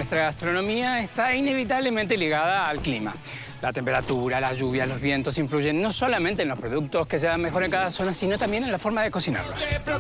nuestra gastronomía está inevitablemente ligada al clima. La temperatura, la lluvia, los vientos influyen no solamente en los productos que se dan mejor en cada zona, sino también en la forma de cocinarlos.